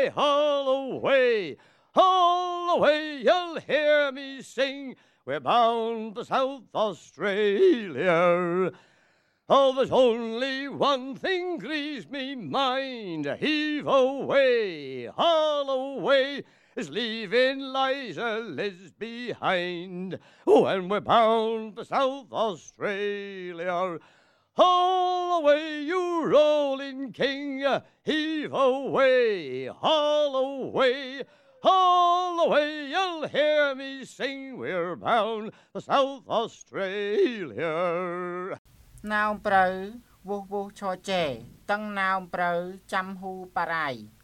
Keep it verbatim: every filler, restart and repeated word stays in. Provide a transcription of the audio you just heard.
haul away, haul away, you'll hear me sing. We're bound for South Australia. Oh, there's only one thing grieves me mind. Heave away, haul away, is leaving Liza Liz behind. When we're bound for South Australia. Haul away, you rolling king, heave away, haul away, haul away, you'll hear me sing. We're bound for South Australia. ណៅប្រៅវោះវោះឈរជែតឹងណៅប្រៅចាំហ៊ូបារៃ